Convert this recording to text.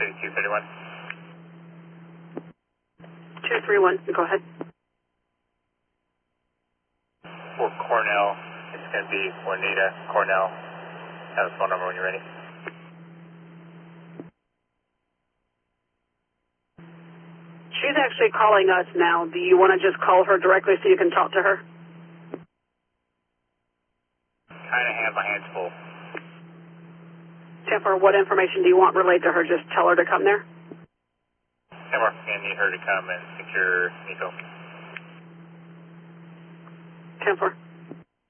231. 231, go ahead. For Cornell, it's going to be Juanita Cornell. Have the phone number when you're ready. She's actually calling us now. Do you want to just call her directly so you can talk to her? Kind of have my hands full. Jennifer, what information do you want relayed to her? Just tell her to come there? And we're going to need her to come and secure Nico. Jennifer.